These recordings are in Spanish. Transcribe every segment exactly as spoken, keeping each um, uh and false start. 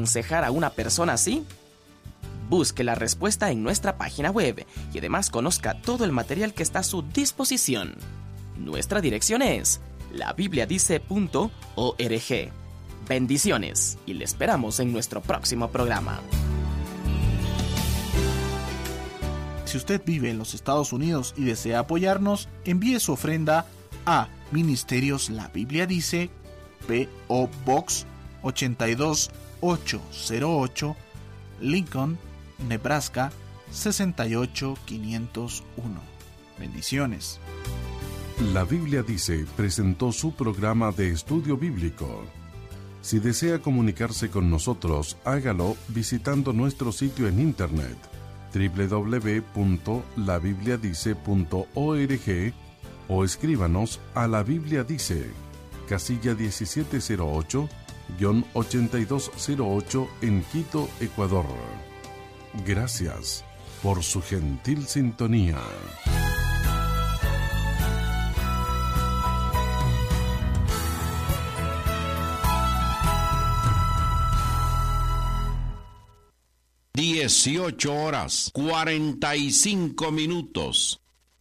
aconsejar a una persona así? Busque la respuesta en nuestra página web y además conozca todo el material que está a su disposición. Nuestra dirección es la biblia dice punto org. Bendiciones y le esperamos en nuestro próximo programa. Si usted vive en los Estados Unidos y desea apoyarnos, envíe su ofrenda a Ministerios La Biblia Dice, P O Box ochenta y dos mil ochocientos ocho, Lincoln, Nebraska sesenta y ocho mil quinientos uno. Bendiciones. La Biblia Dice presentó su programa de estudio bíblico. Si desea comunicarse con nosotros, hágalo visitando nuestro sitio en internet doble u doble u doble u punto la biblia dice punto org o escríbanos a La Biblia Dice, casilla diecisiete cero ocho, ochenta y dos cero ocho en Quito, Ecuador. Gracias por su gentil sintonía. dieciocho horas, cuarenta y cinco minutos.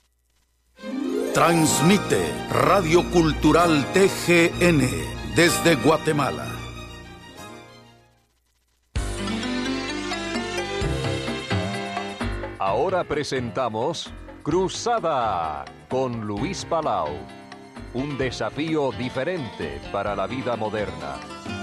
Transmite Radio Cultural T G N desde Guatemala. Ahora presentamos Cruzada con Luis Palau. Un desafío diferente para la vida moderna.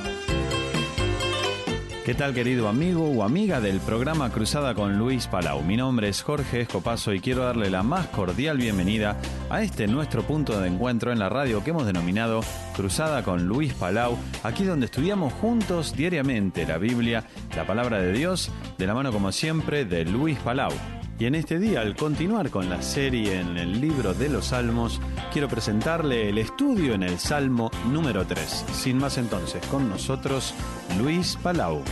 ¿Qué tal, querido amigo o amiga del programa Cruzada con Luis Palau? Mi nombre es Jorge Escopazo y quiero darle la más cordial bienvenida a este nuestro punto de encuentro en la radio que hemos denominado Cruzada con Luis Palau, aquí donde estudiamos juntos diariamente la Biblia, la palabra de Dios, de la mano como siempre de Luis Palau. Y en este día, al continuar con la serie en el libro de los Salmos, quiero presentarle el estudio en el Salmo número tres. Sin más entonces, con nosotros, Luis Palau.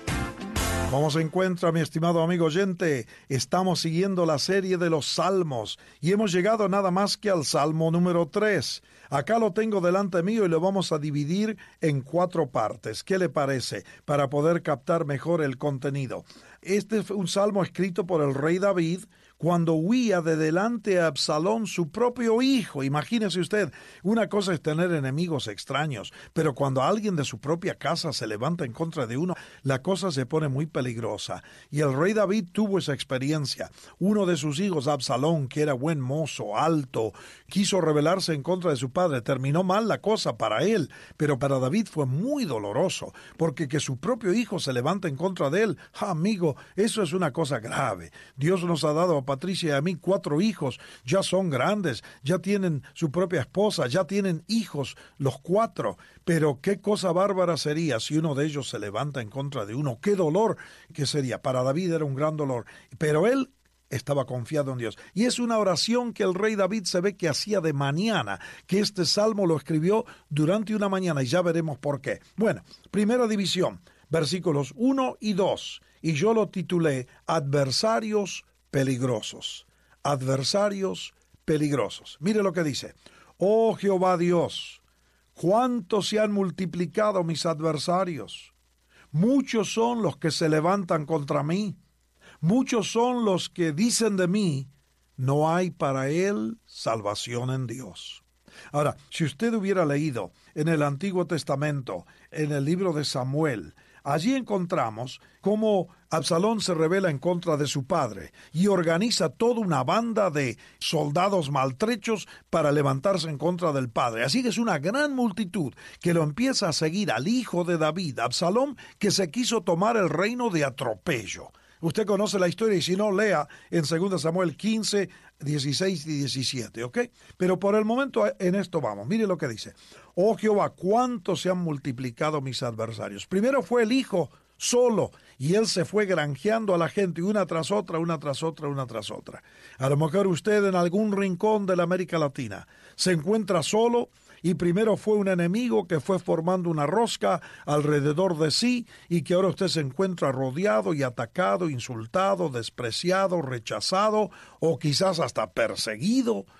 ¿Cómo se encuentra, mi estimado amigo oyente? Estamos siguiendo la serie de los Salmos y hemos llegado nada más que al Salmo número tres. Acá lo tengo delante mío y lo vamos a dividir en cuatro partes. ¿Qué le parece? Para poder captar mejor el contenido. Este es un salmo escrito por el rey David cuando huía de delante a Absalón, su propio hijo. Imagínese usted, una cosa es tener enemigos extraños, pero cuando alguien de su propia casa se levanta en contra de uno, la cosa se pone muy peligrosa. Y el rey David tuvo esa experiencia. Uno de sus hijos, Absalón, que era buen mozo, alto, quiso rebelarse en contra de su padre. Terminó mal la cosa para él, pero para David fue muy doloroso, porque que su propio hijo se levante en contra de él, ah, amigo, eso es una cosa grave. Dios nos ha dado a Patricia y a mí cuatro hijos, ya son grandes, ya tienen su propia esposa, ya tienen hijos los cuatro, pero qué cosa bárbara sería si uno de ellos se levanta en contra de uno. Qué dolor que sería. Para David era un gran dolor, pero él estaba confiado en Dios. Y es una oración que el rey David se ve que hacía de mañana, que este salmo lo escribió durante una mañana y ya veremos por qué. Bueno, primera división, versículos uno y dos, y yo lo titulé Adversarios peligrosos. Adversarios peligrosos. Mire lo que dice. Oh Jehová Dios, cuánto se han multiplicado mis adversarios. Muchos son los que se levantan contra mí. Muchos son los que dicen de mí, no hay para él salvación en Dios. Ahora, si usted hubiera leído en el Antiguo Testamento, en el libro de Samuel, allí encontramos cómo Absalón se rebela en contra de su padre y organiza toda una banda de soldados maltrechos para levantarse en contra del padre. Así que es una gran multitud que lo empieza a seguir al hijo de David, Absalón, que se quiso tomar el reino de atropello. Usted conoce la historia y si no, lea en dos Samuel quince, dieciséis y diecisiete, ¿ok? Pero por el momento en esto vamos. Mire lo que dice. Oh Jehová, cuánto se han multiplicado mis adversarios. Primero fue el hijo solo y él se fue granjeando a la gente una tras otra, una tras otra, una tras otra. A lo mejor usted en algún rincón de la América Latina se encuentra solo y primero fue un enemigo que fue formando una rosca alrededor de sí y que ahora usted se encuentra rodeado y atacado, insultado, despreciado, rechazado o quizás hasta perseguido.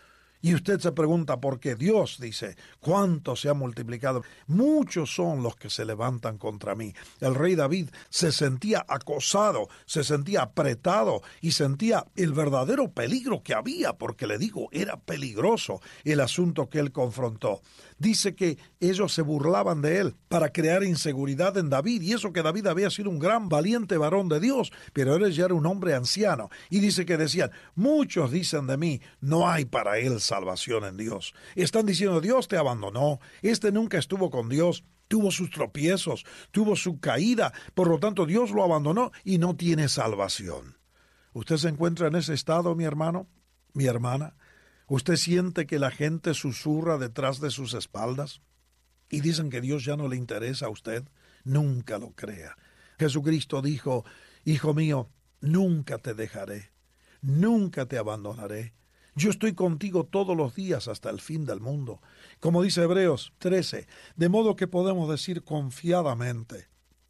Y usted se pregunta por qué. Dios dice, ¿cuánto se ha multiplicado? Muchos son los que se levantan contra mí. El rey David se sentía acosado, se sentía apretado y sentía el verdadero peligro que había, porque le digo, era peligroso el asunto que él confrontó. Dice que ellos se burlaban de él para crear inseguridad en David, y eso que David había sido un gran valiente varón de Dios, pero él ya era un hombre anciano. Y dice que decían, muchos dicen de mí, no hay para él salvación en Dios. Están diciendo, Dios te abandonó, este nunca estuvo con Dios, tuvo sus tropiezos, tuvo su caída, por lo tanto Dios lo abandonó y no tiene salvación. ¿Usted se encuentra en ese estado, mi hermano, mi hermana? ¿Usted siente que la gente susurra detrás de sus espaldas y dicen que Dios ya no le interesa a usted? Nunca lo crea. Jesucristo dijo, hijo mío, nunca te dejaré, nunca te abandonaré. Yo estoy contigo todos los días hasta el fin del mundo. Como dice Hebreos trece, de modo que podemos decir confiadamente,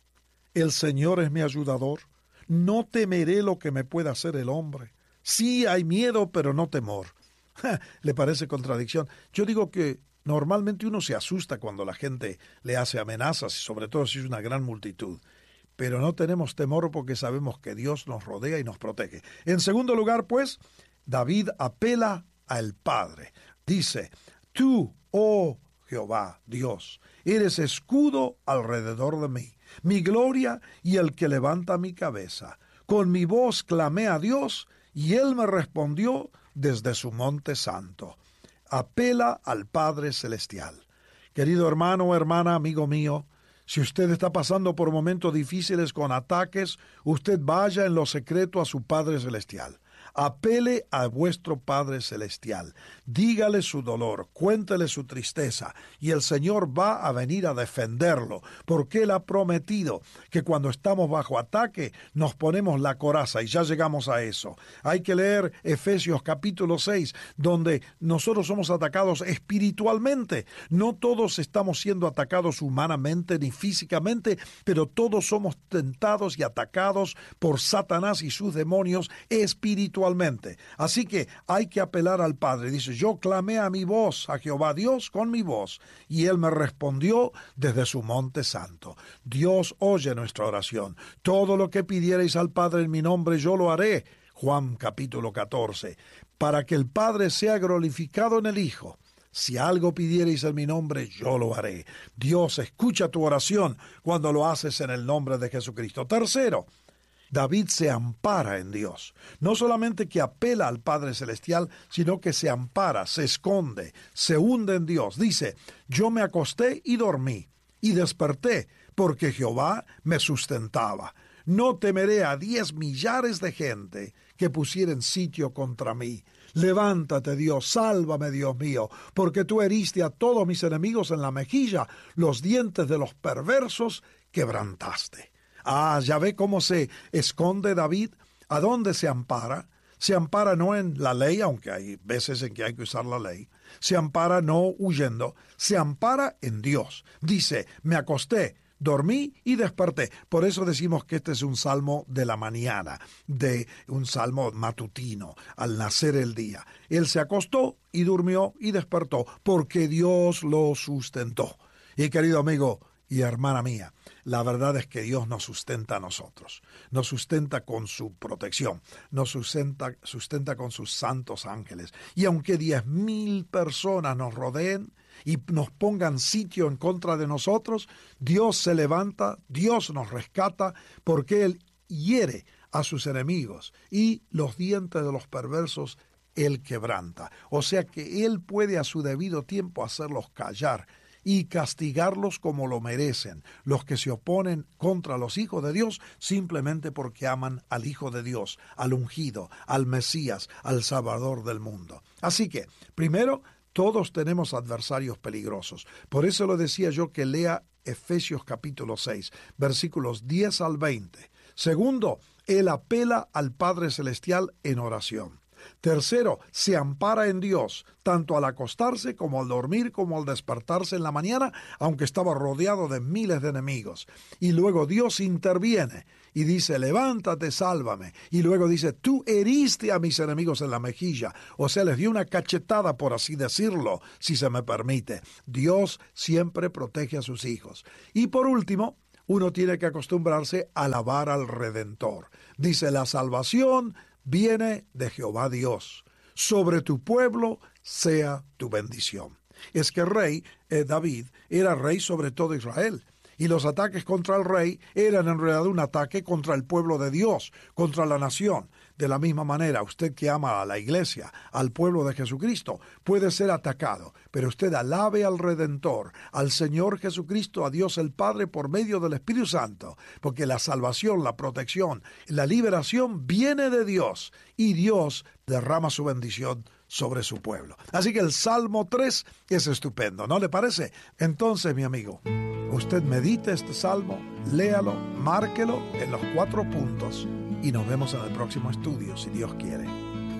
el Señor es mi ayudador, no temeré lo que me pueda hacer el hombre. Sí hay miedo, pero no temor. ¿Le parece contradicción? Yo digo que normalmente uno se asusta cuando la gente le hace amenazas, y sobre todo si es una gran multitud. Pero no tenemos temor porque sabemos que Dios nos rodea y nos protege. En segundo lugar, pues, David apela al Padre. Dice, tú, oh Jehová, Dios, eres escudo alrededor de mí, mi gloria y el que levanta mi cabeza. Con mi voz clamé a Dios y Él me respondió desde su monte santo. Apela al Padre Celestial. Querido hermano o hermana, amigo mío, si usted está pasando por momentos difíciles con ataques, usted vaya en lo secreto a su Padre Celestial. Apele a vuestro Padre Celestial. Dígale su dolor, cuéntele su tristeza, y el Señor va a venir a defenderlo, porque Él ha prometido que cuando estamos bajo ataque nos ponemos la coraza, y ya llegamos a eso. Hay que leer Efesios capítulo seis, donde nosotros somos atacados espiritualmente. No todos estamos siendo atacados humanamente ni físicamente, pero todos somos tentados y atacados por Satanás y sus demonios espiritualmente. Así que hay que apelar al Padre. Dice, yo clamé a mi voz, a Jehová Dios con mi voz, y Él me respondió desde su monte santo. Dios oye nuestra oración. Todo lo que pidierais al Padre en mi nombre, yo lo haré. Juan capítulo catorce. Para que el Padre sea glorificado en el Hijo. Si algo pidierais en mi nombre, yo lo haré. Dios escucha tu oración cuando lo haces en el nombre de Jesucristo. Tercero, David se ampara en Dios. No solamente que apela al Padre Celestial, sino que se ampara, se esconde, se hunde en Dios. Dice, yo me acosté y dormí, y desperté, porque Jehová me sustentaba. No temeré a diez millares de gente que pusieren sitio contra mí. Levántate, Dios, sálvame, Dios mío, porque tú heriste a todos mis enemigos en la mejilla, los dientes de los perversos quebrantaste. Ah, ya ve cómo se esconde David. ¿A dónde se ampara? Se ampara no en la ley, aunque hay veces en que hay que usar la ley. Se ampara no huyendo, se ampara en Dios. Dice, me acosté, dormí y desperté. Por eso decimos que este es un salmo de la mañana, de un salmo matutino, al nacer el día. Él se acostó y durmió y despertó, porque Dios lo sustentó. Y querido amigo y hermana mía, la verdad es que Dios nos sustenta a nosotros, nos sustenta con su protección, nos sustenta, sustenta con sus santos ángeles. Y aunque diez mil personas nos rodeen y nos pongan sitio en contra de nosotros, Dios se levanta, Dios nos rescata, porque Él hiere a sus enemigos y los dientes de los perversos Él quebranta. O sea que Él puede a su debido tiempo hacerlos callar y castigarlos como lo merecen, los que se oponen contra los hijos de Dios simplemente porque aman al Hijo de Dios, al ungido, al Mesías, al Salvador del mundo. Así que, primero, todos tenemos adversarios peligrosos. Por eso le decía yo que lea Efesios capítulo seis, versículos diez al veinte. Segundo, él apela al Padre Celestial en oración. Tercero, se ampara en Dios, tanto al acostarse como al dormir, como al despertarse en la mañana, aunque estaba rodeado de miles de enemigos. Y luego Dios interviene y dice, levántate, sálvame. Y luego dice, tú heriste a mis enemigos en la mejilla. O sea, les dio una cachetada, por así decirlo, si se me permite. Dios siempre protege a sus hijos. Y por último, uno tiene que acostumbrarse a alabar al Redentor. Dice, la salvación viene de Jehová Dios. Sobre tu pueblo sea tu bendición. Es que el rey eh, David era rey sobre todo Israel. Y los ataques contra el rey eran en realidad un ataque contra el pueblo de Dios, contra la nación. De la misma manera, usted que ama a la iglesia, al pueblo de Jesucristo, puede ser atacado, pero usted alabe al Redentor, al Señor Jesucristo, a Dios el Padre por medio del Espíritu Santo, porque la salvación, la protección, la liberación viene de Dios y Dios derrama su bendición sobre su pueblo. Así que el Salmo tres es estupendo, ¿no le parece? Entonces, mi amigo, usted medite este salmo, léalo, márquelo en los cuatro puntos y nos vemos en el próximo estudio, si Dios quiere.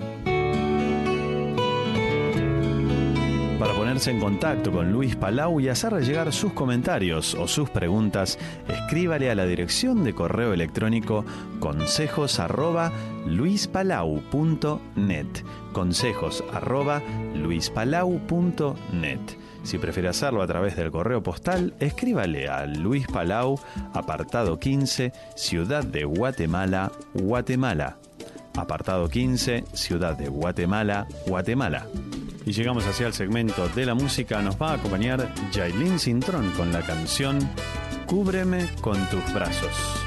Para ponerse en contacto con Luis Palau y hacerle llegar sus comentarios o sus preguntas, escríbale a la dirección de correo electrónico consejos arroba luispalau punto net. Consejos arroba luispalau punto net. Si prefiere hacerlo a través del correo postal, escríbale a Luis Palau, apartado quince, Ciudad de Guatemala, Guatemala. Apartado quince, Ciudad de Guatemala, Guatemala. Y llegamos hacia el segmento de la música. Nos va a acompañar Yailin Cintrón con la canción Cúbreme con tus brazos.